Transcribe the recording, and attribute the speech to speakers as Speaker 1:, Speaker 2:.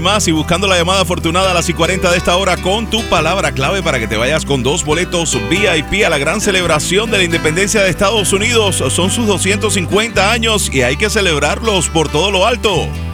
Speaker 1: Más y buscando la llamada afortunada a las 40 de esta hora con tu palabra clave para que te vayas con 2 boletos VIP a la gran celebración de la independencia de Estados Unidos. Son sus 250 años y hay que celebrarlos por todo lo alto.